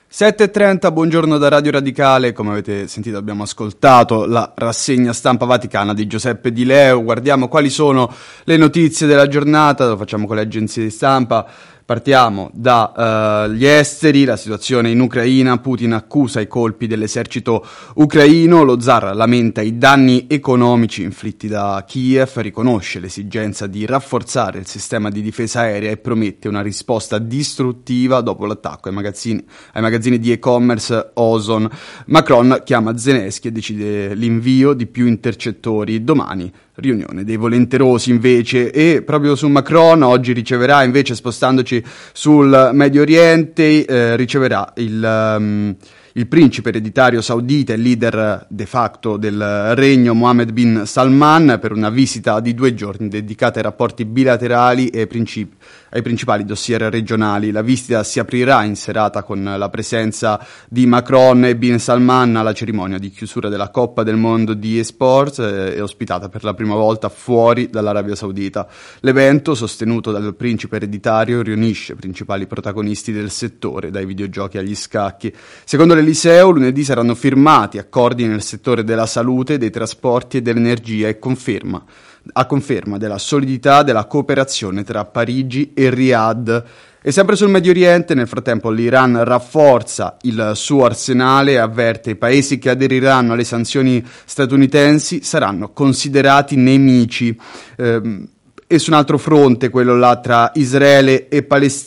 7.30, buongiorno da Radio Radicale. Come avete sentito abbiamo ascoltato la rassegna stampa vaticana di Giuseppe Di Leo. Guardiamo quali sono le notizie della giornata, lo facciamo con le agenzie di stampa. Partiamo dagli esteri, la situazione in Ucraina. Putin accusa i colpi dell'esercito ucraino, lo zar lamenta i danni economici inflitti da Kiev, riconosce l'esigenza di rafforzare il sistema di difesa aerea e promette una risposta distruttiva dopo l'attacco ai magazzini di e-commerce Ozon. Macron chiama Zelensky e decide l'invio di più intercettori domani. Riunione dei volenterosi invece, e proprio su Macron oggi riceverà, invece spostandoci sul Medio Oriente, riceverà il principe ereditario saudita e leader de facto del regno Mohammed bin Salman per una visita di 2 giorni dedicata ai rapporti bilaterali e ai principali dossier regionali. La visita si aprirà in serata con la presenza di Macron e bin Salman alla cerimonia di chiusura della Coppa del Mondo di eSports, e ospitata per la prima volta fuori dall'Arabia Saudita. L'evento, sostenuto dal principe ereditario, riunisce i principali protagonisti del settore, dai videogiochi agli scacchi. Secondo l'Eliseo, lunedì saranno firmati accordi nel settore della salute, dei trasporti e dell'energia, e a conferma della solidità della cooperazione tra Parigi e Riyadh. E sempre sul Medio Oriente, nel frattempo l'Iran rafforza il suo arsenale e avverte: i paesi che aderiranno alle sanzioni statunitensi saranno considerati nemici. E su un altro fronte, quello là tra Israele e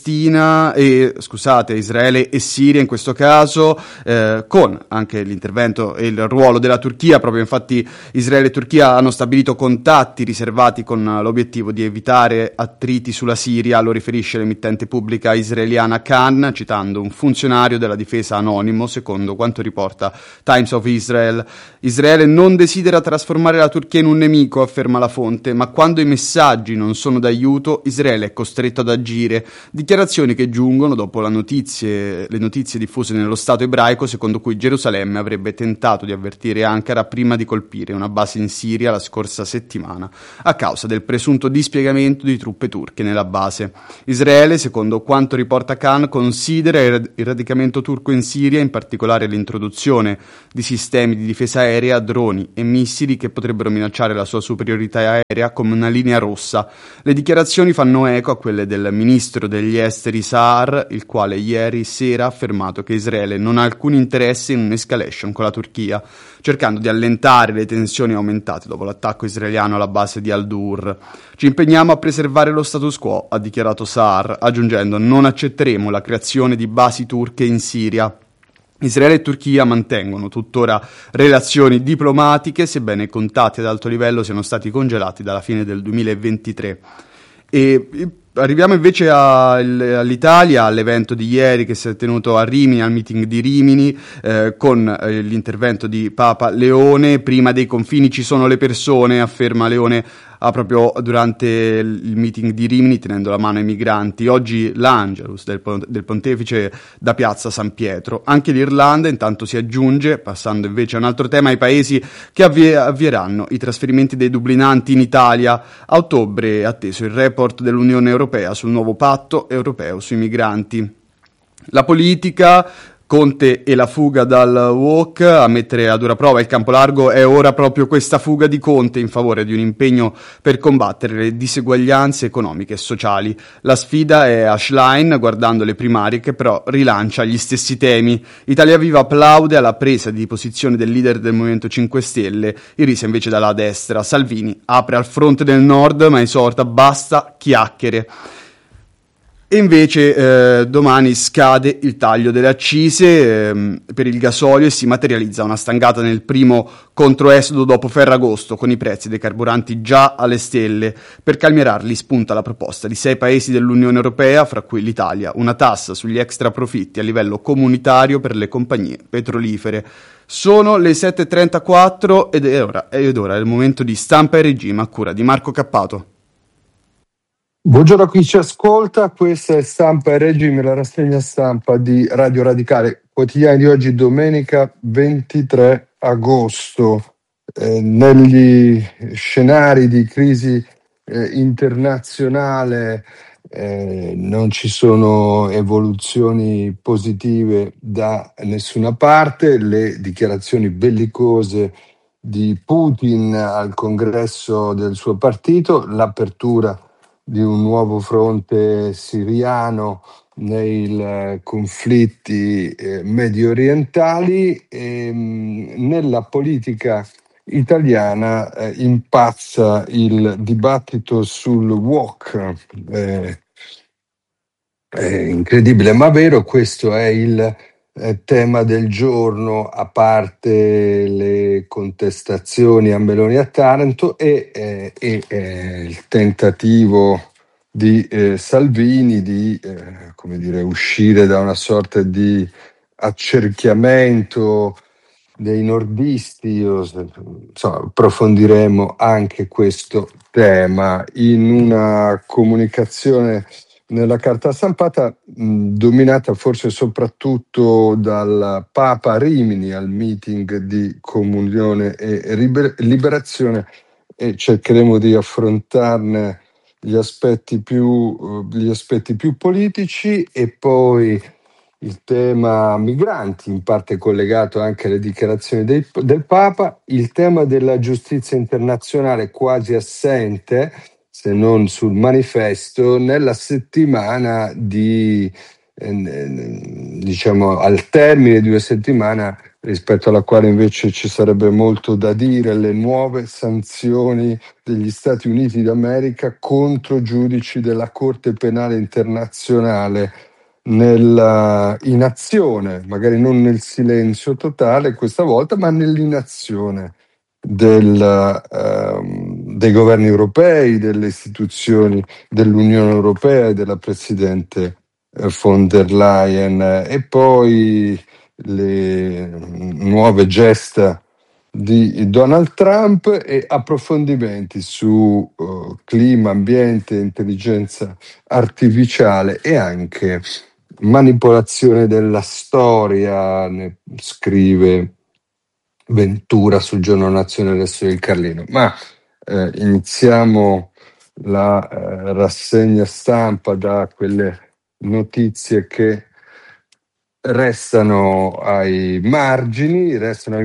Israele e Siria in questo caso, con anche l'intervento e il ruolo della Turchia. Proprio infatti Israele e Turchia hanno stabilito contatti riservati con l'obiettivo di evitare attriti sulla Siria, lo riferisce l'emittente pubblica israeliana Kan, citando un funzionario della difesa anonimo, secondo quanto riporta Times of Israel. Israele non desidera trasformare la Turchia in un nemico, afferma la fonte, ma quando i messaggi non sono d'aiuto, Israele è costretto ad agire. Dichiarazioni che giungono dopo le notizie diffuse nello Stato ebraico, secondo cui Gerusalemme avrebbe tentato di avvertire Ankara prima di colpire una base in Siria la scorsa settimana, a causa del presunto dispiegamento di truppe turche nella base. Israele, secondo quanto riporta Khan, considera il radicamento turco in Siria, in particolare l'introduzione di sistemi di difesa aerea, droni e missili che potrebbero minacciare la sua superiorità aerea, come una linea rossa. Le dichiarazioni fanno eco a quelle del ministro degli esteri Saar, il quale ieri sera ha affermato che Israele non ha alcun interesse in un'escalation con la Turchia, cercando di allentare le tensioni aumentate dopo l'attacco israeliano alla base di Al-Dur. Ci impegniamo a preservare lo status quo, ha dichiarato Saar, aggiungendo: non accetteremo la creazione di basi turche in Siria. Israele e Turchia mantengono tuttora relazioni diplomatiche, sebbene i contatti ad alto livello siano stati congelati dalla fine del 2023. E arriviamo invece all'Italia, all'evento di ieri che si è tenuto a Rimini, al meeting di Rimini, con l'intervento di Papa Leone. Prima dei confini ci sono le persone, afferma Leone proprio durante il meeting di Rimini, tenendo la mano ai migranti. Oggi l'Angelus del Pontefice da Piazza San Pietro. Anche l'Irlanda intanto si aggiunge, passando invece a un altro tema, ai paesi che avvieranno i trasferimenti dei dublinanti in Italia. A ottobre è atteso il report dell'Unione Europea sul nuovo patto europeo sui migranti. La politica, Conte e la fuga dal WOC, a mettere a dura prova il campo largo è ora proprio questa fuga di Conte in favore di un impegno per combattere le diseguaglianze economiche e sociali. La sfida è a Schlein, guardando le primarie, che però rilancia gli stessi temi. Italia Viva applaude alla presa di posizione del leader del Movimento 5 Stelle, irrisa invece dalla destra. Salvini apre al fronte del nord, ma esorta: basta chiacchiere. E invece domani scade il taglio delle accise per il gasolio e si materializza una stangata nel primo controesodo dopo Ferragosto, con i prezzi dei carburanti già alle stelle. Per calmierarli spunta la proposta di 6 paesi dell'Unione Europea, fra cui l'Italia, una tassa sugli extra profitti a livello comunitario per le compagnie petrolifere. Sono le 7.34 ed ora è il momento di Stampa e Regime a cura di Marco Cappato. Buongiorno a chi ci ascolta, questa è Stampa e Regime, la rassegna stampa di Radio Radicale, quotidiani di oggi, domenica 23 agosto. Negli scenari di crisi internazionale non ci sono evoluzioni positive da nessuna parte, le dichiarazioni bellicose di Putin al congresso del suo partito, l'apertura di un nuovo fronte siriano nei conflitti medio orientali, nella politica italiana impazza il dibattito sul wok. È incredibile ma vero, questo è il tema del giorno, a parte le contestazioni a Meloni a Taranto e il tentativo di Salvini di come dire, uscire da una sorta di accerchiamento dei nordisti. Insomma, approfondiremo anche questo tema in una comunicazione nella carta stampata, dominata forse soprattutto dal Papa a Rimini al meeting di Comunione e Liberazione, e cercheremo di affrontarne gli aspetti più politici, e poi il tema migranti, in parte collegato anche alle dichiarazioni del Papa, il tema della giustizia internazionale quasi assente, se non sul manifesto, nella settimana diciamo al termine di una settimana rispetto alla quale invece ci sarebbe molto da dire, le nuove sanzioni degli Stati Uniti d'America contro giudici della Corte Penale Internazionale in azione, magari non nel silenzio totale questa volta, ma nell'inazione dei governi europei, delle istituzioni dell'Unione Europea e della Presidente von der Leyen, e poi le nuove gesta di Donald Trump e approfondimenti su clima, ambiente, intelligenza artificiale e anche manipolazione della storia, ne scrive Ventura sul Giorno Nazionale adesso del Carlino. Ma iniziamo la rassegna stampa da quelle notizie che restano ai margini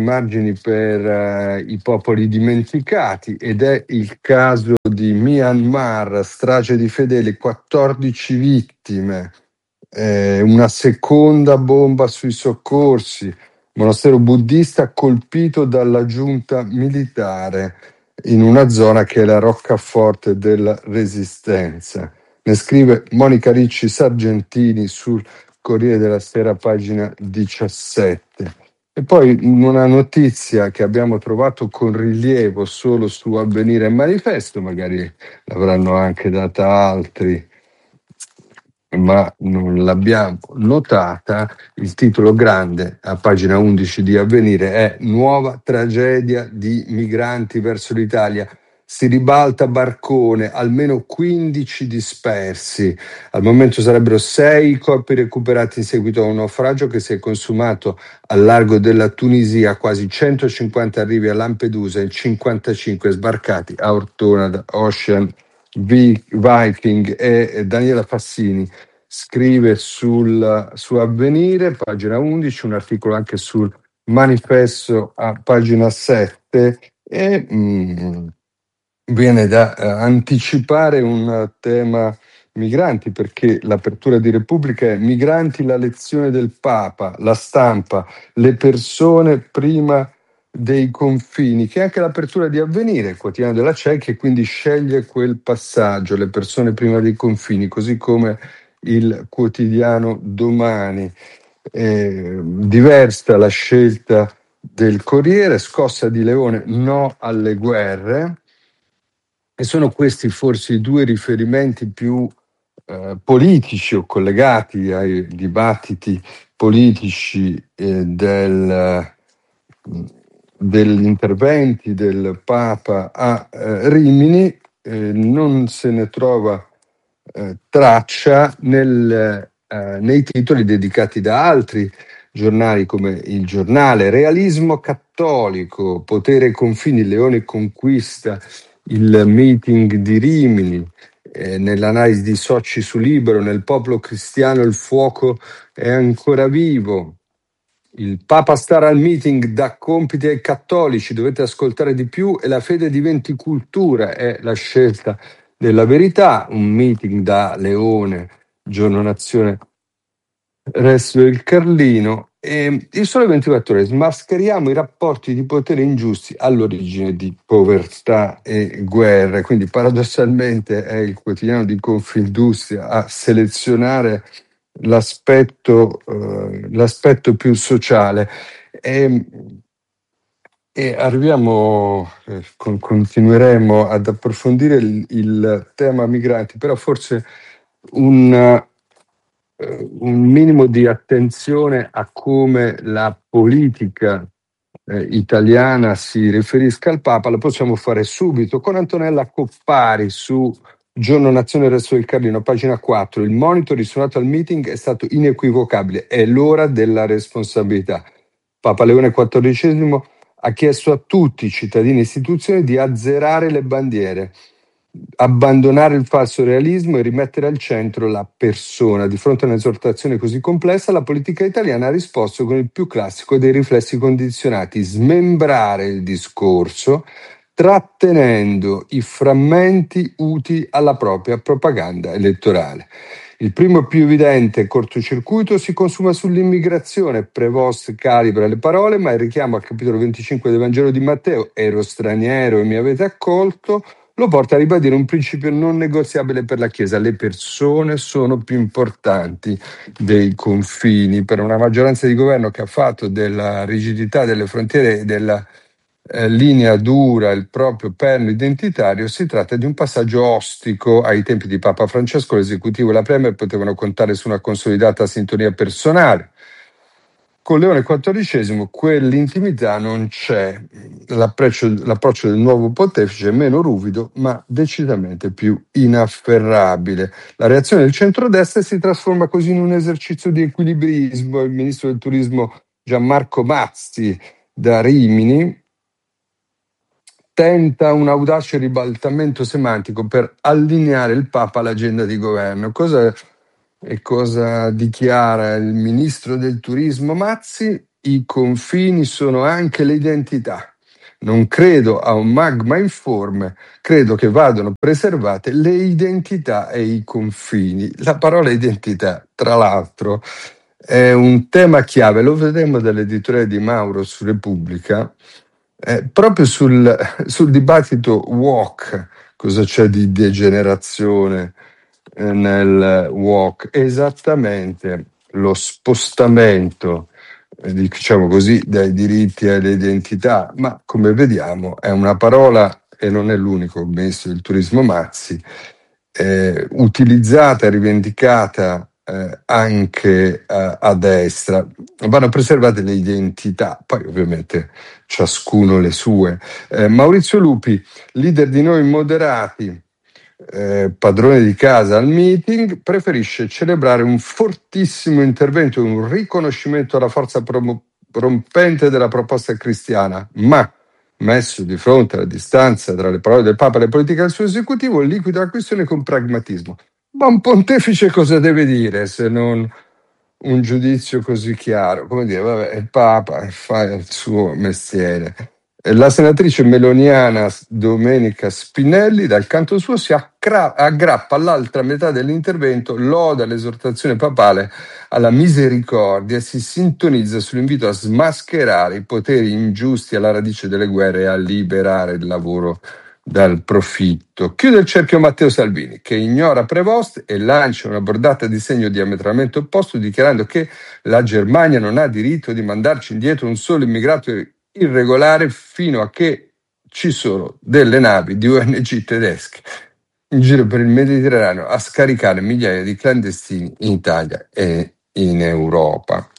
per i popoli dimenticati, ed è il caso di Myanmar, strage di fedeli, 14 vittime, una seconda bomba sui soccorsi, monastero buddista colpito dalla giunta militare in una zona che è la roccaforte della Resistenza. Ne scrive Monica Ricci Sargentini sul Corriere della Sera, pagina 17. E poi una notizia che abbiamo trovato con rilievo solo su Avvenire e Manifesto, magari l'avranno anche data altri, ma non l'abbiamo notata. Il titolo grande a pagina 11 di Avvenire è "Nuova tragedia di migranti verso l'Italia. Si ribalta barcone, almeno 15 dispersi. Al momento sarebbero 6 i corpi recuperati in seguito a un naufragio che si è consumato al largo della Tunisia, quasi 150 arrivi a Lampedusa e 55 sbarcati a Ortona da Ocean Viking". E Daniela Fassini scrive su Avvenire, pagina 11, un articolo anche sul Manifesto a pagina 7, e viene da anticipare un tema migranti, perché l'apertura di Repubblica è "Migranti, la lezione del Papa, la stampa, le persone prima dei confini", che è anche l'apertura di Avvenire, il quotidiano della CEI, che quindi sceglie quel passaggio, le persone prima dei confini, così come il quotidiano Domani. Diversa la scelta del Corriere, "Scossa di Leone, no alle guerre", e sono questi forse i due riferimenti più politici o collegati ai dibattiti politici degli interventi del Papa a Rimini. Non se ne trova traccia nei titoli dedicati da altri giornali come Il Giornale. "Realismo cattolico, potere ai confini, Leone conquista il meeting di Rimini", nell'analisi di Socci su Libero, nel popolo cristiano il fuoco è ancora vivo. Il Papa Star al meeting dà compiti ai cattolici, dovete ascoltare di più e la fede diventi cultura, è la scelta della verità. Un meeting da Leone, Giorno Nazione, Resto del Carlino. E il Sole 24 Ore, smascheriamo i rapporti di potere ingiusti all'origine di povertà e guerre. Quindi paradossalmente è il quotidiano di Confindustria a selezionare l'aspetto più sociale. E arriviamo, continueremo ad approfondire il tema migranti, però forse un minimo di attenzione a come la politica italiana si riferisca al Papa lo possiamo fare subito con Antonella Coppari su Giorno Nazione Resto del Carlino, pagina 4. Il monito risuonato al meeting è stato inequivocabile, è l'ora della responsabilità. Papa Leone XIV ha chiesto a tutti i cittadini e istituzioni di azzerare le bandiere, abbandonare il falso realismo e rimettere al centro la persona. Di fronte a un'esortazione così complessa, la politica italiana ha risposto con il più classico dei riflessi condizionati: smembrare il discorso, trattenendo i frammenti utili alla propria propaganda elettorale. Il primo più evidente cortocircuito si consuma sull'immigrazione. Prevost calibra le parole, ma il richiamo al capitolo 25 del Vangelo di Matteo, ero straniero e mi avete accolto, lo porta a ribadire un principio non negoziabile per la Chiesa: le persone sono più importanti dei confini. Per una maggioranza di governo che ha fatto della rigidità delle frontiere e della linea dura il proprio perno identitario, si tratta di un passaggio ostico. Ai tempi di Papa Francesco l'esecutivo e la Premier potevano contare su una consolidata sintonia personale. Con Leone XIV quell'intimità non c'è. L'approccio del nuovo pontefice è meno ruvido, ma decisamente più inafferrabile. La reazione del centrodestra si trasforma così in un esercizio di equilibrismo. Il ministro del turismo Gianmarco Mazzi da Rimini tenta un audace ribaltamento semantico per allineare il Papa all'agenda di governo. Cosa dichiara il ministro del turismo Mazzi? I confini sono anche le identità. Non credo a un magma informe, credo che vadano preservate le identità e i confini. La parola identità, tra l'altro, è un tema chiave, lo vedremo dall'editoriale di Mauro su Repubblica, proprio sul dibattito woke. Cosa c'è di degenerazione nel woke? Esattamente lo spostamento, diciamo così, dai diritti alle identità, ma come vediamo è una parola, e non è l'unico ministro del turismo Mazzi, utilizzata e rivendicata anche a destra. Vanno preservate le identità, poi ovviamente ciascuno le sue. Maurizio Lupi, leader di Noi Moderati, padrone di casa al meeting, preferisce celebrare un fortissimo intervento, un riconoscimento alla forza rompente della proposta cristiana, ma messo di fronte alla distanza tra le parole del Papa e le politiche del suo esecutivo, liquida la questione con pragmatismo. Ma un pontefice cosa deve dire se non un giudizio così chiaro? Come dire, vabbè, il Papa fa il suo mestiere. La senatrice meloniana Domenica Spinelli, dal canto suo, si aggrappa all'altra metà dell'intervento, loda l'esortazione papale alla misericordia e si sintonizza sull'invito a smascherare i poteri ingiusti alla radice delle guerre e a liberare il lavoro dal profitto. Chiude il cerchio Matteo Salvini, che ignora Prevost e lancia una bordata di segno diametralmente opposto, dichiarando che la Germania non ha diritto di mandarci indietro un solo immigrato irregolare fino a che ci sono delle navi di ONG tedesche in giro per il Mediterraneo a scaricare migliaia di clandestini in Italia e in Europa.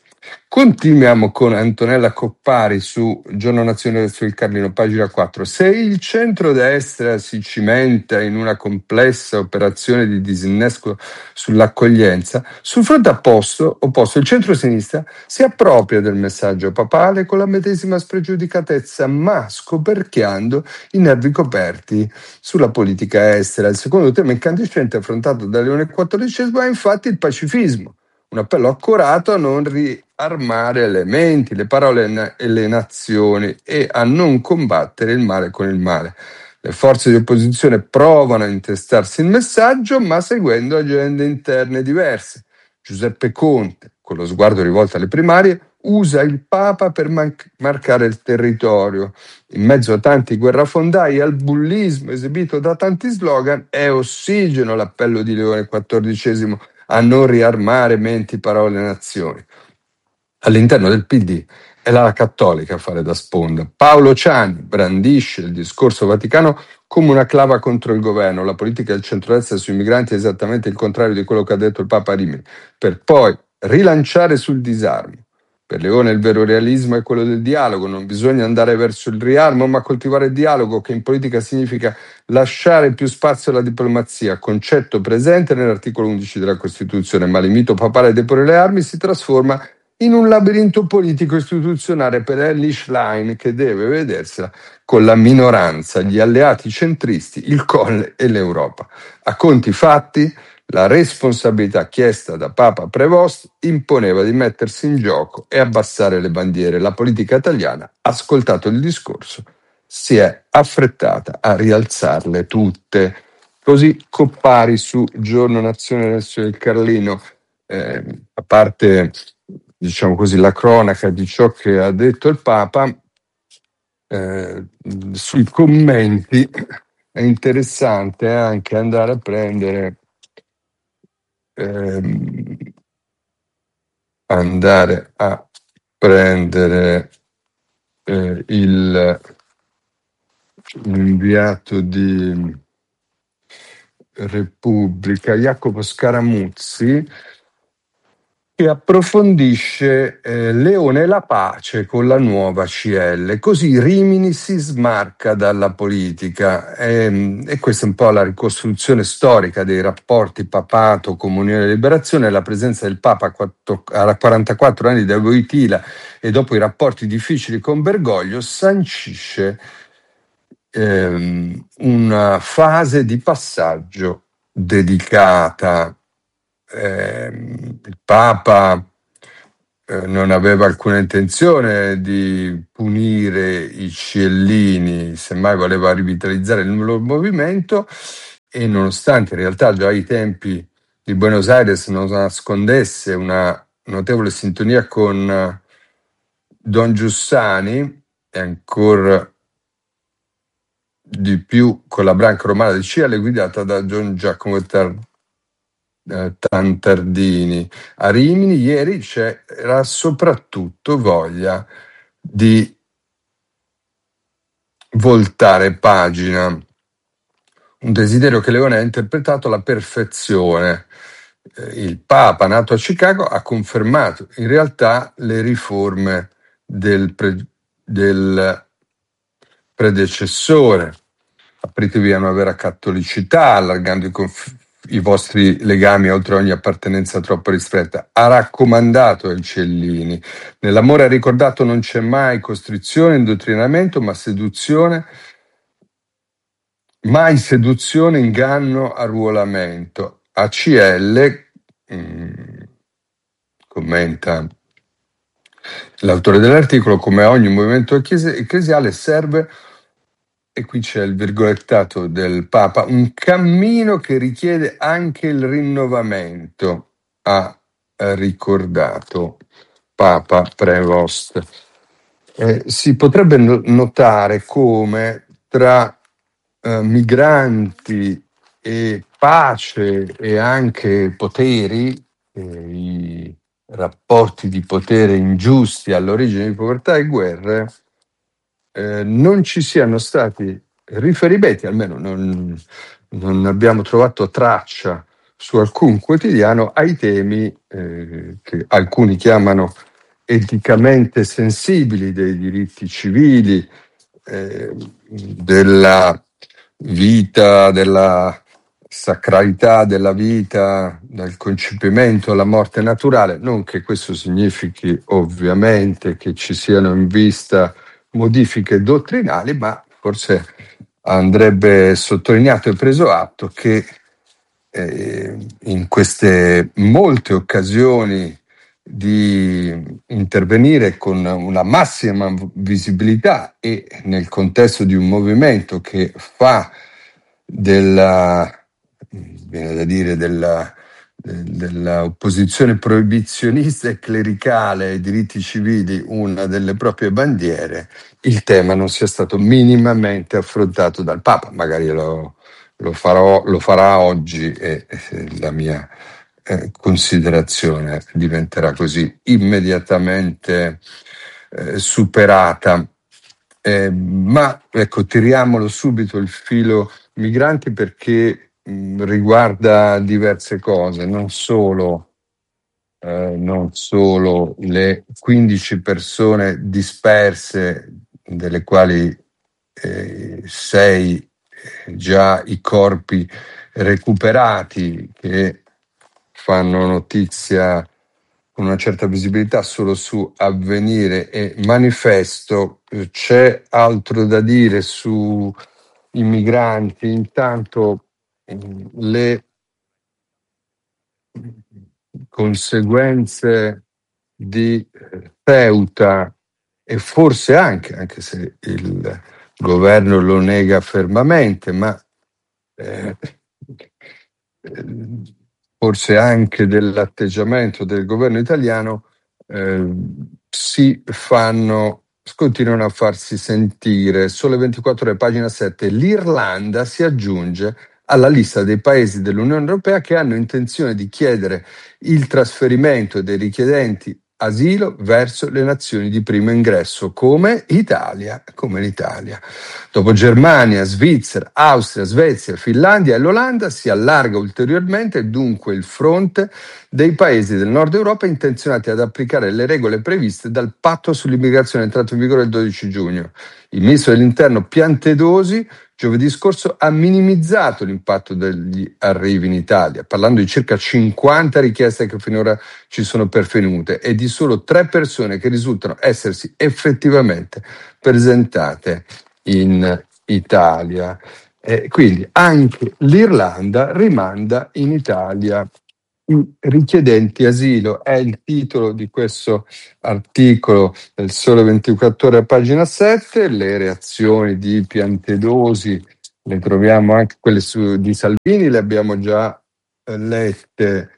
Continuiamo con Antonella Coppari su Giorno Nazionale sul Carlino, pagina 4. Se il centrodestra si cimenta in una complessa operazione di disinnesco sull'accoglienza, sul fronte opposto il centrosinistra si appropria del messaggio papale con la medesima spregiudicatezza, ma scoperchiando i nervi coperti sulla politica estera. Il secondo tema incandescente affrontato da Leone XIV è infatti il pacifismo. Un appello accorato a non riarmare le menti, le parole e le nazioni e a non combattere il male con il male. Le forze di opposizione provano a intestarsi il messaggio, ma seguendo agende interne diverse. Giuseppe Conte, con lo sguardo rivolto alle primarie, usa il Papa per marcare il territorio. In mezzo a tanti guerrafondai e al bullismo esibito da tanti slogan, è ossigeno l'appello di Leone XIV a non riarmare menti, parole e nazioni. All'interno del PD è la Cattolica a fare da sponda. Paolo Ciani brandisce il discorso vaticano come una clava contro il governo. La politica del centrodestra sui migranti è esattamente il contrario di quello che ha detto il Papa a Rimini, per poi rilanciare sul disarmo. Per Leone il vero realismo è quello del dialogo, non bisogna andare verso il riarmo, ma coltivare il dialogo, che in politica significa lasciare più spazio alla diplomazia, concetto presente nell'articolo 11 della Costituzione, ma l'invito papale a deporre le armi si trasforma in un labirinto politico istituzionale per Elly Schlein, che deve vedersela con la minoranza, gli alleati centristi, il Colle e l'Europa. A conti fatti, la responsabilità chiesta da Papa Prevost imponeva di mettersi in gioco e abbassare le bandiere. La politica italiana ha ascoltato il discorso, si è affrettata a rialzarle tutte. Così Coppari su Giorno Nazionale del Carlino, a parte, diciamo così, la cronaca di ciò che ha detto il Papa, sui commenti è interessante anche andare a prendere l'inviato di Repubblica Jacopo Scaramuzzi, che approfondisce Leone e la pace con la nuova CL, così Rimini si smarca dalla politica, e questa è un po' la ricostruzione storica dei rapporti papato, comunione e liberazione. La presenza del Papa a 44 anni da Wojtyla e dopo i rapporti difficili con Bergoglio sancisce una fase di passaggio dedicata. Il Papa non aveva alcuna intenzione di punire i ciellini, semmai voleva rivitalizzare il loro movimento, e nonostante in realtà già ai tempi di Buenos Aires non nascondesse una notevole sintonia con Don Giussani e ancora di più con la branca romana di CL guidata da Don Giacomo Tantardini. A Rimini ieri c'era soprattutto voglia di voltare pagina, un desiderio che Leone ha interpretato alla perfezione. Il Papa, nato a Chicago, ha confermato in realtà le riforme del predecessore. Apritevi a una vera cattolicità, allargando i vostri legami oltre ogni appartenenza troppo ristretta. Ha raccomandato ai Cellini. Nell'amore ha ricordato non c'è mai costrizione, indottrinamento, ma seduzione. Mai seduzione, inganno, arruolamento. ACL, commenta l'autore dell'articolo, come ogni movimento ecclesiale serve, e qui c'è il virgolettato del Papa, un cammino che richiede anche il rinnovamento, ha ricordato Papa Prevost. Si potrebbe notare come tra migranti e pace e anche poteri, i rapporti di potere ingiusti all'origine di povertà e guerre, non ci siano stati riferimenti, almeno non abbiamo trovato traccia su alcun quotidiano, ai temi che alcuni chiamano eticamente sensibili dei diritti civili, della vita, della sacralità della vita, dal concepimento alla morte naturale. Non che questo significhi ovviamente che ci siano in vista modifiche dottrinali, ma forse andrebbe sottolineato e preso atto che in queste molte occasioni di intervenire con una massima visibilità e nel contesto di un movimento che fa viene da dire, dell'opposizione proibizionista e clericale ai diritti civili una delle proprie bandiere, il tema non sia stato minimamente affrontato dal Papa. Magari lo farà oggi e la mia considerazione diventerà così immediatamente superata. Ma ecco, tiriamolo subito il filo migranti perché riguarda diverse cose, non solo le 15 persone disperse, delle quali 6 già i corpi recuperati, che fanno notizia con una certa visibilità solo su Avvenire e Manifesto. C'è altro da dire su i migranti. Intanto le conseguenze di Ceuta e forse anche se il governo lo nega fermamente, ma forse anche dell'atteggiamento del governo italiano, continuano a farsi sentire. Sole 24 Ore, pagina 7, l'Irlanda si aggiunge alla lista dei paesi dell'Unione Europea che hanno intenzione di chiedere il trasferimento dei richiedenti asilo verso le nazioni di primo ingresso, come l'Italia. Dopo Germania, Svizzera, Austria, Svezia, Finlandia e l'Olanda si allarga ulteriormente dunque il fronte dei paesi del nord Europa intenzionati ad applicare le regole previste dal patto sull'immigrazione entrato in vigore il 12 giugno. Il ministro dell'Interno Piantedosi giovedì scorso ha minimizzato l'impatto degli arrivi in Italia, parlando di circa 50 richieste che finora ci sono pervenute e di solo 3 persone che risultano essersi effettivamente presentate in Italia. Quindi anche l'Irlanda rimanda in Italia i richiedenti asilo. È il titolo di questo articolo del Sole 24 Ore a pagina 7. Le reazioni di Piantedosi le troviamo, anche quelle di Salvini le abbiamo già lette,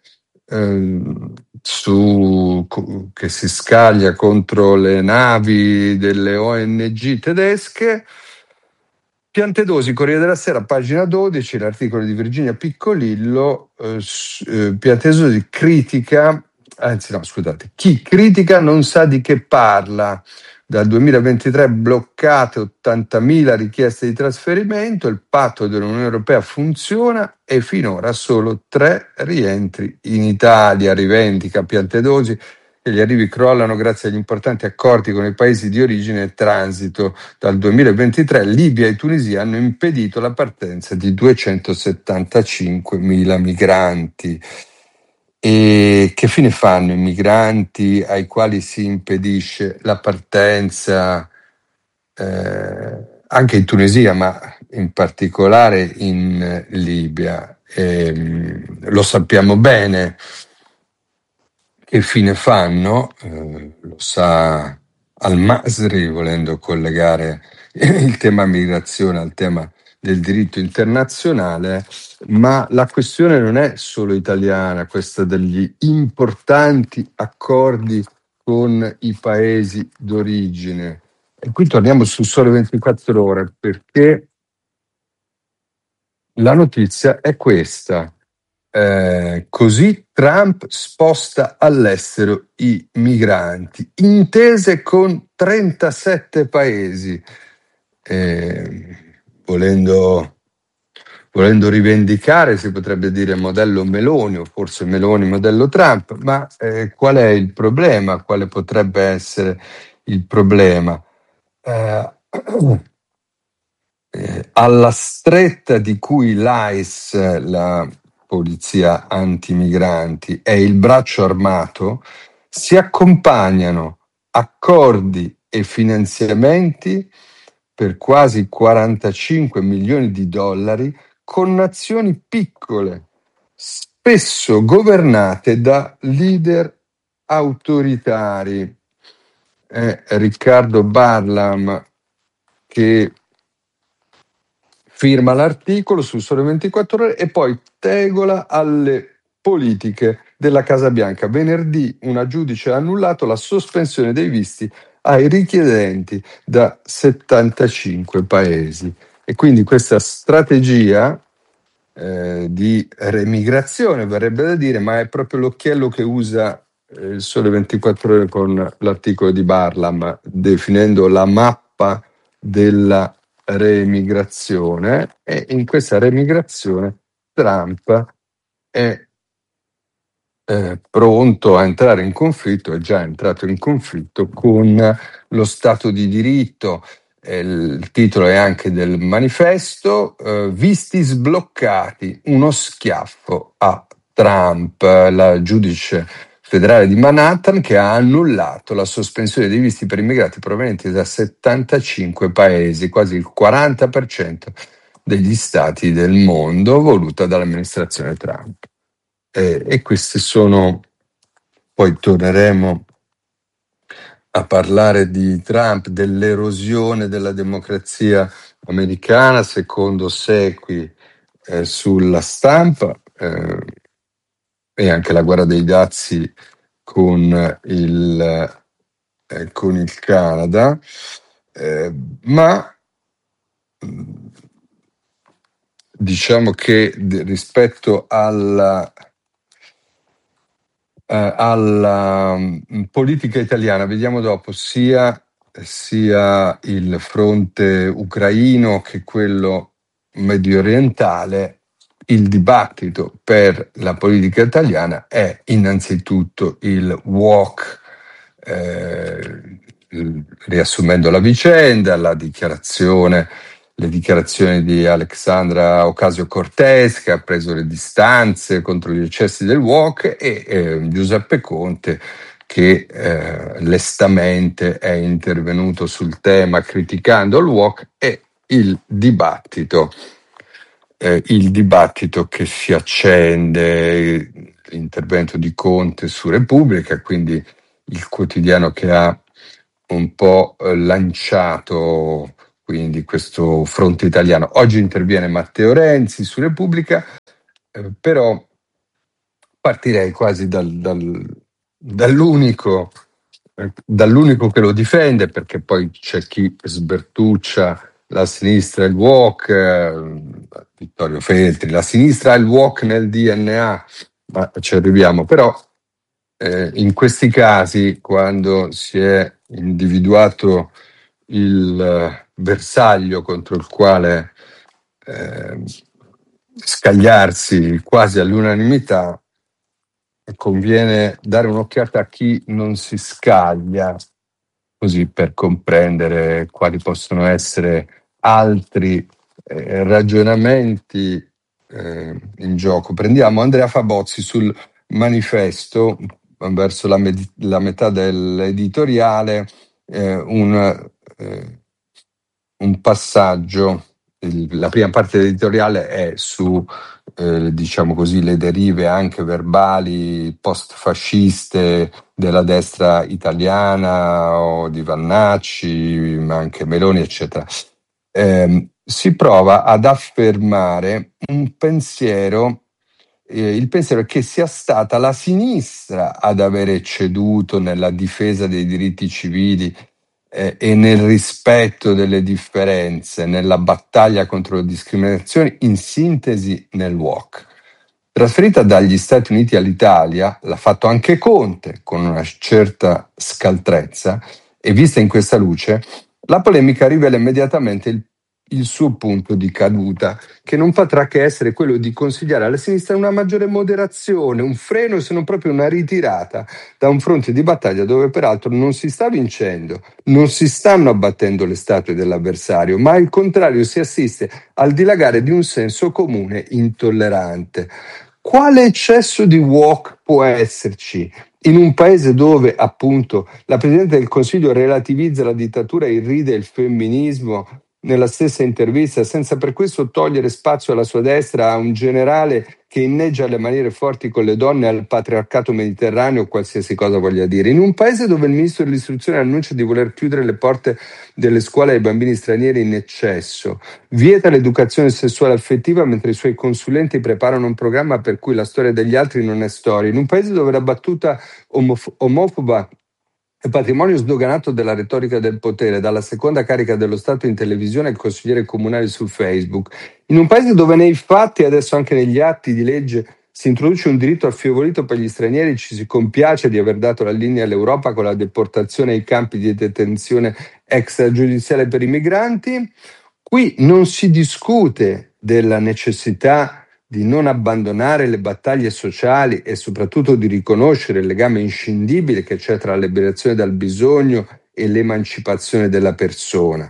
che si scaglia contro le navi delle ONG tedesche. Piantedosi, Corriere della Sera, pagina 12, l'articolo di Virginia Piccolillo. Piantedosi critica, chi critica non sa di che parla. Dal 2023 bloccate 80.000 richieste di trasferimento, il patto dell'Unione Europea funziona e finora solo 3 rientri in Italia, rivendica Piantedosi, e gli arrivi crollano grazie agli importanti accordi con i paesi di origine e transito. Dal 2023 Libia e Tunisia hanno impedito la partenza di 275.000 migranti. E che fine fanno i migranti ai quali si impedisce la partenza anche in Tunisia, ma in particolare in Libia? Lo sappiamo bene che fine fanno, lo sa Al-Masri, volendo collegare il tema migrazione al tema del diritto internazionale, ma la questione non è solo italiana, questa degli importanti accordi con i paesi d'origine. E qui torniamo su Sole 24 Ore, perché la notizia è questa. Così Trump sposta all'estero i migranti, intese con 37 paesi, volendo volendo rivendicare, si potrebbe dire modello Meloni o forse Meloni modello Trump, ma qual è il problema? Quale potrebbe essere il problema? Alla stretta di cui l'AIS, la polizia antimigranti, è il braccio armato, si accompagnano accordi e finanziamenti per quasi 45 milioni di dollari con nazioni piccole, spesso governate da leader autoritari. Riccardo Barlam che firma l'articolo su Sole 24 Ore e poi tegola alle politiche della Casa Bianca. Venerdì una giudice ha annullato la sospensione dei visti ai richiedenti da 75 paesi. E quindi questa strategia di remigrazione, verrebbe da dire, ma è proprio l'occhiello che usa il Sole 24 Ore con l'articolo di Barlam, definendo la mappa della remigrazione, e in questa remigrazione Trump è pronto a entrare in conflitto, è già entrato in conflitto con lo Stato di diritto. Il titolo è anche del manifesto, visti sbloccati, uno schiaffo a Trump. La giudice federale di Manhattan che ha annullato la sospensione dei visti per immigrati provenienti da 75 paesi, quasi il 40% degli stati del mondo, voluta dall'amministrazione Trump. E queste sono, poi torneremo a parlare di Trump, dell'erosione della democrazia americana secondo Secui sulla stampa, e anche la guerra dei dazi con il Canada, ma diciamo che rispetto alla politica italiana, vediamo dopo, sia il fronte ucraino che quello medio orientale, il dibattito per la politica italiana è innanzitutto il walk, riassumendo la vicenda, le dichiarazioni di Alexandra Ocasio-Cortez, che ha preso le distanze contro gli eccessi del walk, e Giuseppe Conte, che lestamente è intervenuto sul tema criticando il walk, e il dibattito che si accende, l'intervento di Conte su Repubblica, quindi il quotidiano che ha un po' lanciato quindi questo fronte italiano. Oggi interviene Matteo Renzi su Repubblica, però partirei quasi dall'unico che lo difende, perché poi c'è chi sbertuccia la sinistra e il walk, Vittorio Feltri, la sinistra ha il walk nel DNA, ma ci arriviamo. Però in questi casi, quando si è individuato il bersaglio contro il quale scagliarsi quasi all'unanimità, conviene dare un'occhiata a chi non si scaglia, così per comprendere quali possono essere altri ragionamenti in gioco. Prendiamo Andrea Fabozzi sul manifesto, verso la metà dell'editoriale, un passaggio. La prima parte dell'editoriale è su diciamo così, le derive anche verbali post-fasciste della destra italiana, o di Vannacci, ma anche Meloni, eccetera. Si prova ad affermare un pensiero, il pensiero che sia stata la sinistra ad avere ceduto nella difesa dei diritti civili e nel rispetto delle differenze, nella battaglia contro le discriminazioni, in sintesi nel walk. Trasferita dagli Stati Uniti all'Italia, l'ha fatto anche Conte con una certa scaltrezza, e vista in questa luce, la polemica rivela immediatamente il suo punto di caduta, che non potrà che essere quello di consigliare alla sinistra una maggiore moderazione, un freno, se non proprio una ritirata da un fronte di battaglia dove peraltro non si sta vincendo, non si stanno abbattendo le statue dell'avversario, ma al contrario si assiste al dilagare di un senso comune intollerante. Quale eccesso di woke può esserci in un paese dove appunto la Presidente del Consiglio relativizza la dittatura e irride il femminismo nella stessa intervista, senza per questo togliere spazio alla sua destra a un generale che inneggia alle maniere forti con le donne, al patriarcato mediterraneo, qualsiasi cosa voglia dire. In un paese dove il ministro dell'istruzione annuncia di voler chiudere le porte delle scuole ai bambini stranieri in eccesso, vieta l'educazione sessuale affettiva mentre i suoi consulenti preparano un programma per cui la storia degli altri non è storia, in un paese dove la battuta omofoba è patrimonio sdoganato della retorica del potere, dalla seconda carica dello Stato in televisione al consigliere comunale su Facebook, in un paese dove nei fatti e adesso anche negli atti di legge si introduce un diritto affievolito per gli stranieri, ci si compiace di aver dato la linea all'Europa con la deportazione ai campi di detenzione extragiudiziale per i migranti. Qui non si discute della necessità di non abbandonare le battaglie sociali e soprattutto di riconoscere il legame inscindibile che c'è tra la liberazione dal bisogno e l'emancipazione della persona,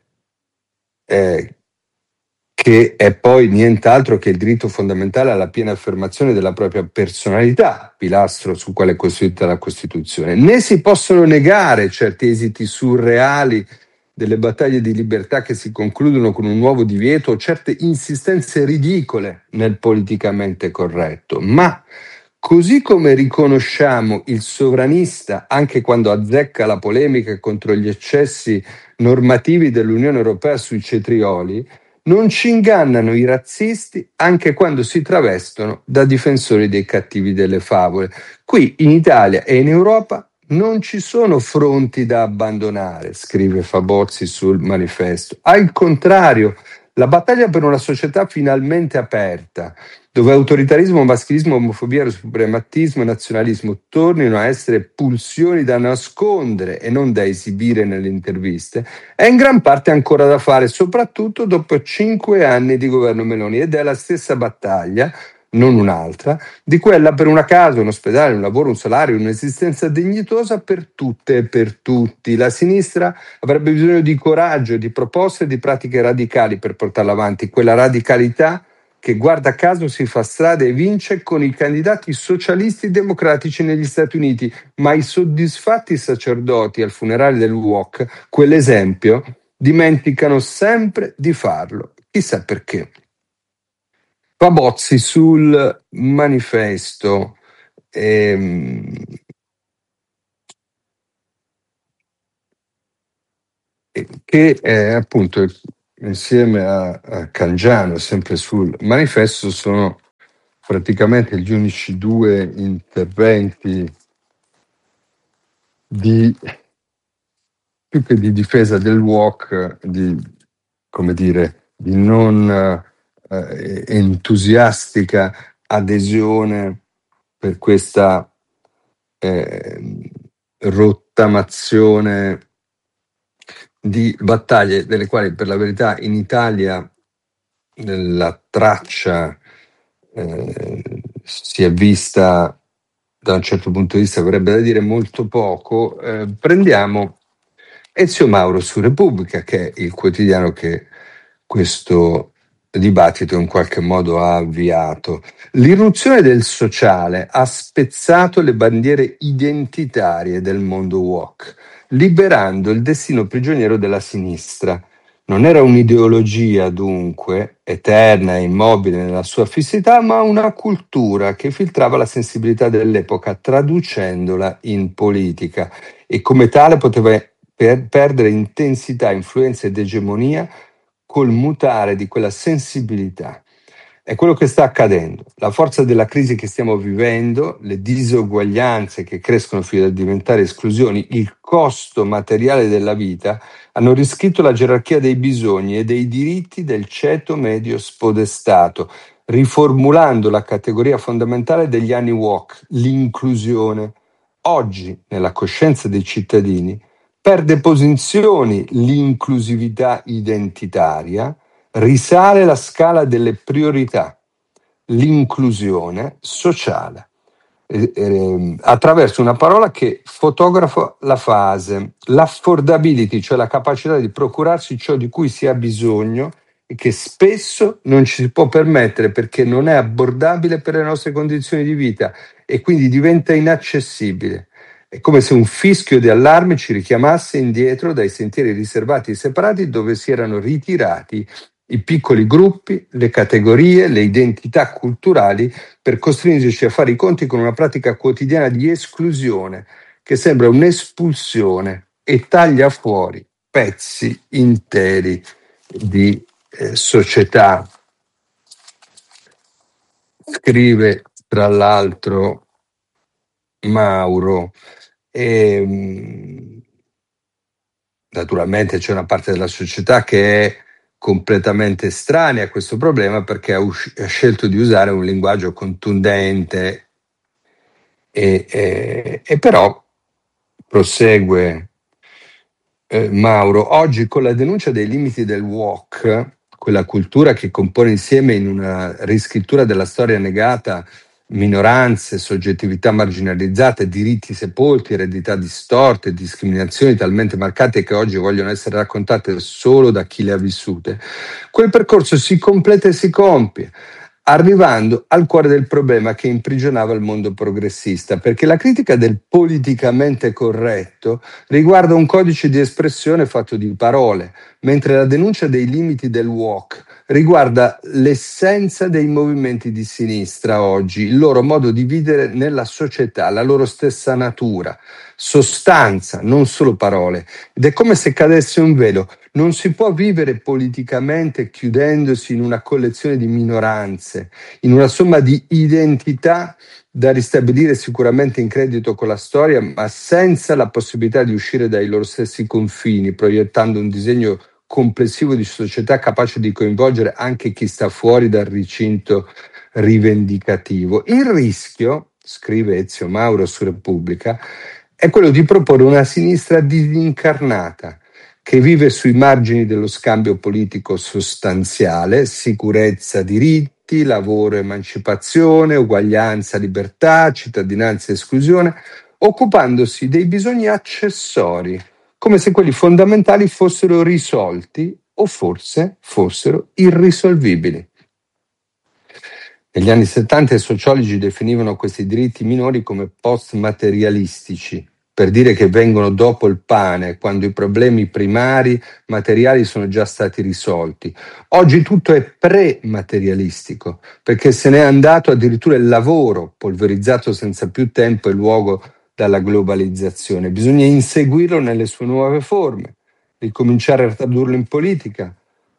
che è poi nient'altro che il diritto fondamentale alla piena affermazione della propria personalità, pilastro sul quale è costruita la Costituzione. Né si possono negare certi esiti surreali delle battaglie di libertà che si concludono con un nuovo divieto o certe insistenze ridicole nel politicamente corretto, ma così come riconosciamo il sovranista anche quando azzecca la polemica contro gli eccessi normativi dell'Unione Europea sui cetrioli, non ci ingannano i razzisti anche quando si travestono da difensori dei cattivi delle favole. Qui in Italia e in Europa non ci sono fronti da abbandonare, scrive Fabozzi sul manifesto. Al contrario, la battaglia per una società finalmente aperta, dove autoritarismo, maschilismo, omofobia, suprematismo e nazionalismo tornino a essere pulsioni da nascondere e non da esibire nelle interviste, è in gran parte ancora da fare, soprattutto dopo 5 anni di governo Meloni, ed è la stessa battaglia, non un'altra, di quella per una casa, un ospedale, un lavoro, un salario, un'esistenza dignitosa per tutte e per tutti. La sinistra avrebbe bisogno di coraggio, di proposte e di pratiche radicali per portarla avanti, quella radicalità che guarda caso si fa strada e vince con i candidati socialisti democratici negli Stati Uniti, ma i soddisfatti sacerdoti al funerale del WOC, quell'esempio, dimenticano sempre di farlo. Chissà perché. Fabozzi sul manifesto che appunto insieme a Cangiano, sempre sul manifesto, sono praticamente gli unici 2 interventi più che di difesa del WOC, come dire, di non entusiastica adesione per questa rottamazione di battaglie delle quali per la verità in Italia la traccia si è vista da un certo punto di vista, avrebbe da dire molto poco. Prendiamo Ezio Mauro su Repubblica, che è il quotidiano che questo dibattito in qualche modo ha avviato. L'irruzione del sociale ha spezzato le bandiere identitarie del mondo woke, liberando il destino prigioniero della sinistra. Non era un'ideologia, dunque, eterna e immobile nella sua fissità, ma una cultura che filtrava la sensibilità dell'epoca, traducendola in politica, e come tale poteva perdere intensità, influenza ed egemonia col mutare di quella sensibilità. È quello che sta accadendo. La forza della crisi che stiamo vivendo, le disuguaglianze che crescono fino a diventare esclusioni, il costo materiale della vita, hanno riscritto la gerarchia dei bisogni e dei diritti del ceto medio spodestato, riformulando la categoria fondamentale degli anni woke, l'inclusione. Oggi, nella coscienza dei cittadini, perde posizioni l'inclusività identitaria, risale la scala delle priorità, l'inclusione sociale, attraverso una parola che fotografa la fase, l'affordability, cioè la capacità di procurarsi ciò di cui si ha bisogno e che spesso non ci si può permettere perché non è abbordabile per le nostre condizioni di vita e quindi diventa inaccessibile. È come se un fischio di allarme ci richiamasse indietro dai sentieri riservati e separati dove si erano ritirati i piccoli gruppi, le categorie, le identità culturali per costringerci a fare i conti con una pratica quotidiana di esclusione che sembra un'espulsione e taglia fuori pezzi interi di società. Scrive tra l'altro Mauro. Naturalmente c'è una parte della società che è completamente estranea a questo problema perché ha scelto di usare un linguaggio contundente e però prosegue Mauro, oggi con la denuncia dei limiti del woke, quella cultura che compone insieme in una riscrittura della storia negata minoranze, soggettività marginalizzate, diritti sepolti, eredità distorte, discriminazioni talmente marcate che oggi vogliono essere raccontate solo da chi le ha vissute, quel percorso si completa e si compie, arrivando al cuore del problema che imprigionava il mondo progressista, perché la critica del politicamente corretto riguarda un codice di espressione fatto di parole, mentre la denuncia dei limiti del woke riguarda l'essenza dei movimenti di sinistra oggi, il loro modo di vivere nella società, la loro stessa natura, sostanza, non solo parole. Ed è come se cadesse un velo. Non si può vivere politicamente chiudendosi in una collezione di minoranze, in una somma di identità da ristabilire sicuramente in credito con la storia, ma senza la possibilità di uscire dai loro stessi confini, proiettando un disegno complessivo di società capace di coinvolgere anche chi sta fuori dal recinto rivendicativo. Il rischio, scrive Ezio Mauro su Repubblica, è quello di proporre una sinistra disincarnata, che vive sui margini dello scambio politico sostanziale, sicurezza, diritti, lavoro, emancipazione, uguaglianza, libertà, cittadinanza, esclusione, occupandosi dei bisogni accessori, come se quelli fondamentali fossero risolti o forse fossero irrisolvibili. Negli anni 70 i sociologi definivano questi diritti minori come post-materialistici, per dire che vengono dopo il pane, quando i problemi primari materiali sono già stati risolti. Oggi tutto è pre-materialistico, perché se n'è andato addirittura il lavoro, polverizzato senza più tempo e luogo dalla globalizzazione. Bisogna inseguirlo nelle sue nuove forme, ricominciare a tradurlo in politica,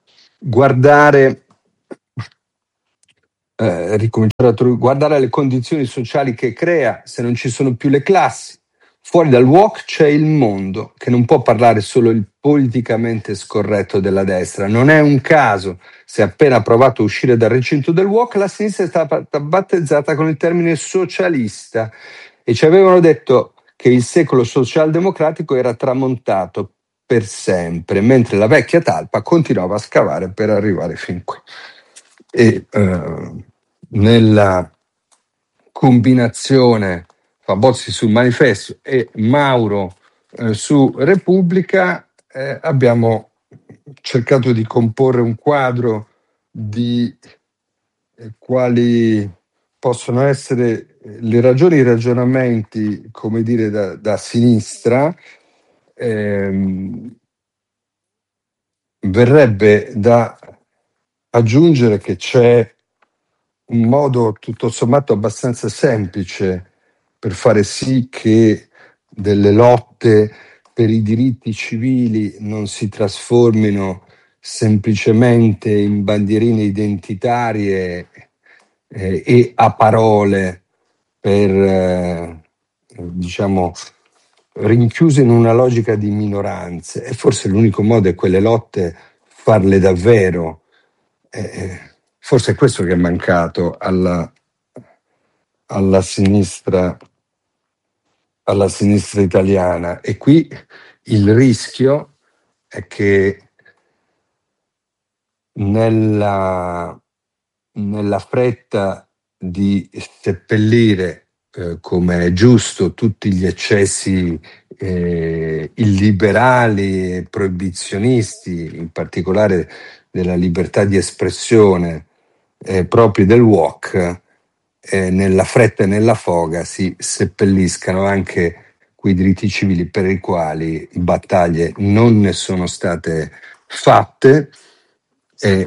guardare le condizioni sociali che crea se non ci sono più le classi. Fuori dal woke c'è il mondo, che non può parlare solo il politicamente scorretto della destra. Non è un caso se appena provato a uscire dal recinto del woke la sinistra è stata battezzata con il termine socialista e ci avevano detto che il secolo socialdemocratico era tramontato per sempre, mentre la vecchia talpa continuava a scavare per arrivare fin qui. E nella combinazione Fabozzi sul Manifesto e Mauro su Repubblica abbiamo cercato di comporre un quadro di quali possono essere le ragioni e i ragionamenti, come dire, da sinistra. Verrebbe da aggiungere che c'è un modo tutto sommato abbastanza semplice per fare sì che delle lotte per i diritti civili non si trasformino semplicemente in bandierine identitarie e a parole per, diciamo, rinchiuse in una logica di minoranze. E forse l'unico modo è quelle lotte farle davvero. Forse è questo che è mancato alla sinistra italiana. E qui Il rischio è che nella fretta di seppellire, come è giusto, tutti gli eccessi illiberali e proibizionisti, in particolare della libertà di espressione propri del wok, nella fretta e nella foga si seppelliscano anche quei diritti civili per i quali battaglie non ne sono state fatte e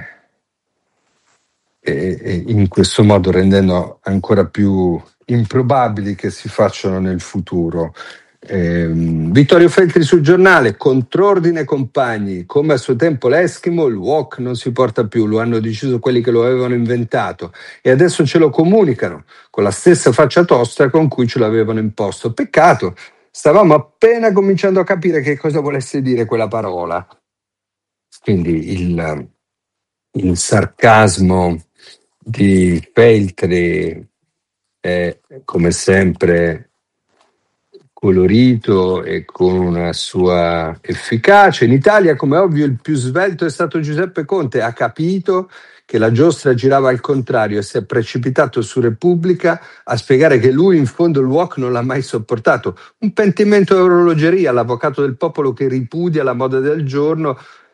in questo modo rendendo ancora più improbabili che si facciano nel futuro. Vittorio Feltri sul Giornale: contrordine compagni, come a suo tempo l'Eskimo, il wok non si porta più, lo hanno deciso quelli che lo avevano inventato e adesso ce lo comunicano con la stessa faccia tosta con cui ce l'avevano imposto. Peccato, stavamo appena cominciando a capire che cosa volesse dire quella parola. Quindi il sarcasmo di Feltri è come sempre colorito e con una sua efficacia. In Italia, come ovvio, il più svelto è stato Giuseppe Conte. Ha capito che la giostra girava al contrario e si è precipitato su Repubblica a spiegare che lui in fondo il wok non l'ha mai sopportato. Un pentimento a orologeria, l'avvocato del popolo che ripudia la moda del giorno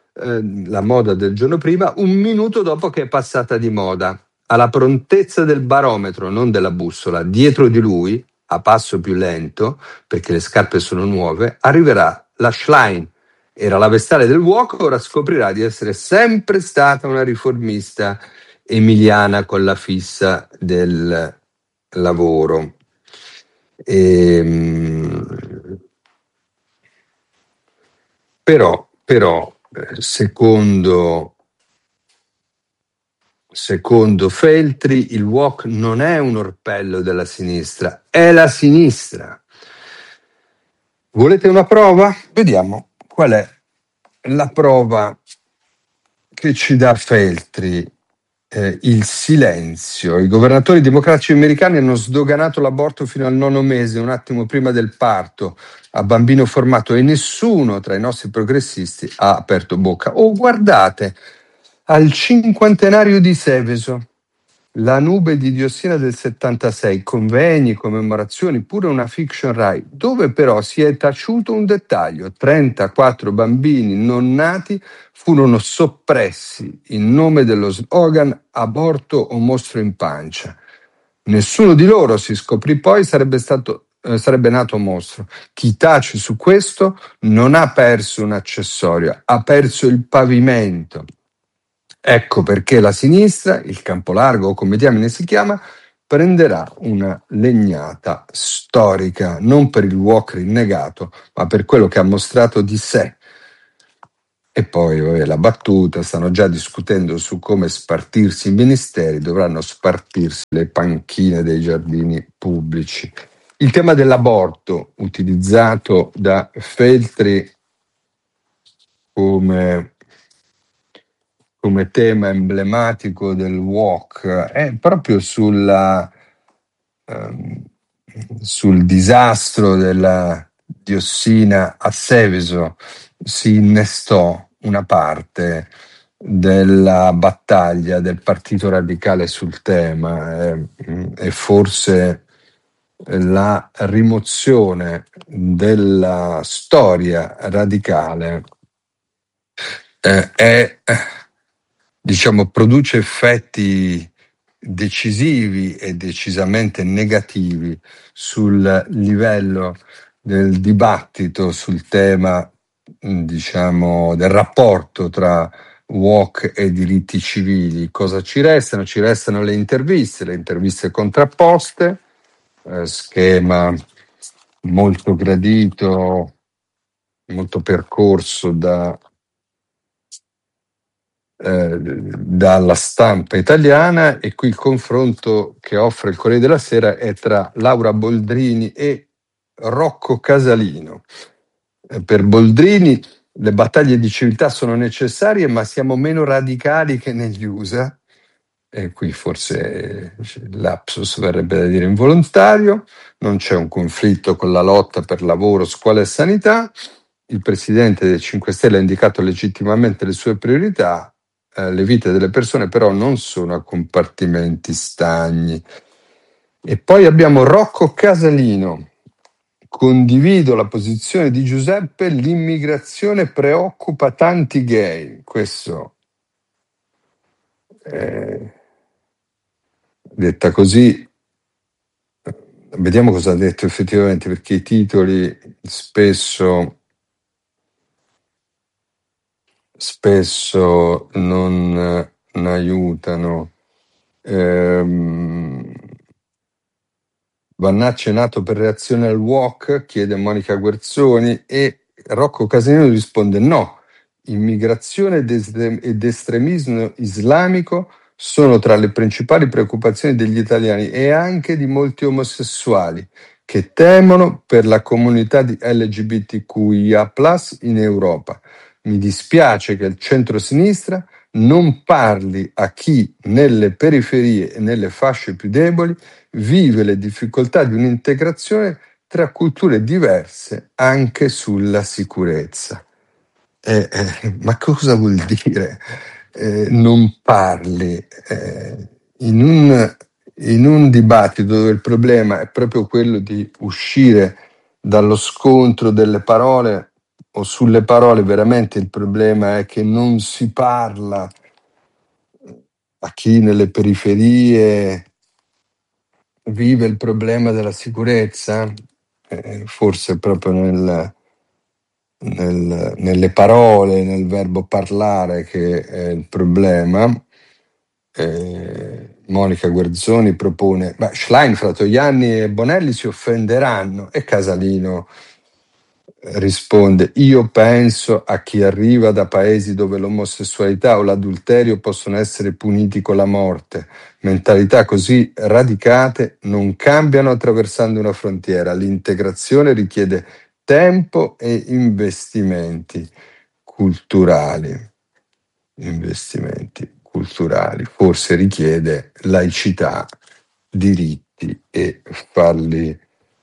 prima, un minuto dopo che è passata di moda. Alla prontezza del barometro, non della bussola, dietro di lui, a passo più lento, perché le scarpe sono nuove, arriverà la Schlein. Era la vestale del wok, ora scoprirà di essere sempre stata una riformista emiliana con la fissa del lavoro. Però secondo Feltri il wok non è un orpello della sinistra, è la sinistra. Volete una prova? Vediamo qual è la prova che ci dà Feltri. Il silenzio. I governatori democratici americani hanno sdoganato l'aborto fino al 9° mese, un attimo prima del parto, a bambino formato, e nessuno tra i nostri progressisti ha aperto bocca. Oh, guardate, al 50° di Seveso, la nube di diossina del 76, convegni, commemorazioni, pure una fiction Rai, dove però si è taciuto un dettaglio: 34 bambini non nati furono soppressi in nome dello slogan aborto o mostro in pancia. Nessuno di loro, si scoprì poi, sarebbe nato mostro. Chi tace su questo non ha perso un accessorio, ha perso il pavimento. Ecco perché la sinistra, il campo largo o come diamine si chiama, prenderà una legnata storica, non per il wok rinnegato, ma per quello che ha mostrato di sé. E poi la battuta: stanno già discutendo su come spartirsi i ministeri, dovranno spartirsi le panchine dei giardini pubblici. Il tema dell'aborto, utilizzato da Feltri come tema emblematico del wok, è proprio sul disastro della diossina a Seveso si innestò una parte della battaglia del Partito Radicale sul tema, e forse la rimozione della storia radicale produce effetti decisivi e decisamente negativi sul livello del dibattito sul tema, del rapporto tra wok e diritti civili. Cosa ci restano? Ci restano le interviste contrapposte, schema molto gradito, molto percorso dalla stampa italiana, e qui il confronto che offre il Corriere della Sera è tra Laura Boldrini e Rocco Casalino. Per Boldrini le battaglie di civiltà sono necessarie, ma siamo meno radicali che negli USA, e qui forse lapsus verrebbe da dire involontario. Non c'è un conflitto con la lotta per lavoro, scuola e sanità. il presidente dei 5 Stelle ha indicato legittimamente le sue priorità, le vite delle persone però non sono a compartimenti stagni. E poi abbiamo Rocco Casalino. Condivido la posizione di Giuseppe, l'immigrazione preoccupa tanti gay. Questo, detta così, vediamo cosa ha detto effettivamente, perché i titoli spesso non aiutano. Vannacci è nato per reazione al walk, chiede Monica Guerzoni, e Rocco Casalino risponde no. Immigrazione ed estremismo islamico sono tra le principali preoccupazioni degli italiani e anche di molti omosessuali che temono per la comunità di LGBTQIA+ in Europa. Mi dispiace che il centro-sinistra non parli a chi nelle periferie e nelle fasce più deboli vive le difficoltà di un'integrazione tra culture diverse anche sulla sicurezza. Ma cosa vuol dire non parli? In un dibattito dove il problema è proprio quello di uscire dallo scontro delle parole o sulle parole, veramente il problema è che non si parla a chi nelle periferie vive il problema della sicurezza, forse proprio nelle parole, nel verbo parlare che è il problema. Monica Guerzoni propone, ma Schlein, Fratoianni e Bonelli si offenderanno, e Casalino risponde: io penso a chi arriva da paesi dove l'omosessualità o l'adulterio possono essere puniti con la morte. Mentalità così radicate non cambiano attraversando una frontiera. L'integrazione richiede tempo e investimenti culturali. Forse richiede laicità, diritti e farli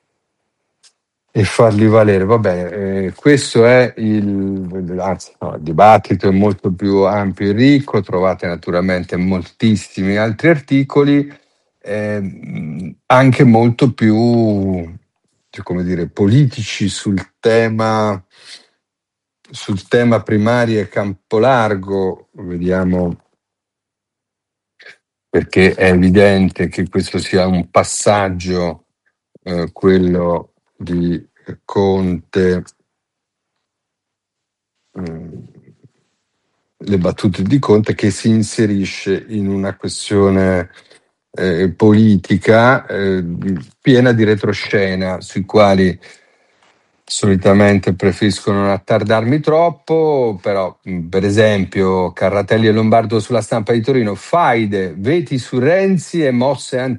valere. Va bene, questo è il dibattito è molto più ampio e ricco, trovate naturalmente moltissimi altri articoli, anche molto più, come dire, politici sul tema primario e campo largo. Vediamo, perché è evidente che questo sia un passaggio, quello di Conte, le battute di Conte, che si inserisce in una questione politica piena di retroscena, sui quali solitamente preferisco non attardarmi troppo, però per esempio Carratelli e Lombardo sulla Stampa di Torino: faide, veti su Renzi e mosse anti